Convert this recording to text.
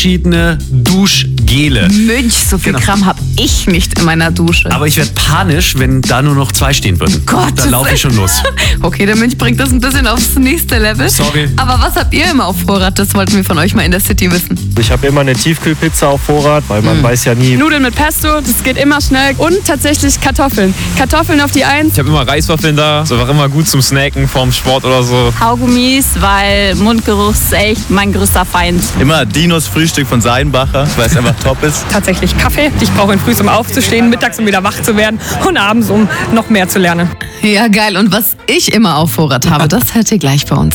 verschiedene Duschgele. Mönch, so viel Kram habe ich nicht in meiner Dusche. Aber ich werde panisch, wenn da nur noch 2 stehen würden. Gott, Dann laufe ich schon los. Okay, der Mönch bringt das ein bisschen aufs nächste Level. Sorry. Aber was habt ihr immer auf Vorrat? Das wollten wir von euch mal in der City wissen. Ich habe immer eine Tiefkühlpizza auf Vorrat, weil man weiß ja nie. Nudeln mit Pesto, das geht immer schnell. Und tatsächlich Kartoffeln. Kartoffeln auf die 1. Ich habe immer Reiswaffeln da. Das ist einfach immer gut zum Snacken vorm Sport oder so. Kaugummis, weil Mundgeruch ist echt mein größter Feind. Immer Dinos Frühstück von Seidenbacher, weil es einfach top ist. Tatsächlich Kaffee. Ich brauche ihn früh, um aufzustehen, mittags, um wieder wach zu werden und abends, um noch mehr zu lernen. Ja, geil. Und was ich immer auf Vorrat habe, das hört ihr gleich bei uns.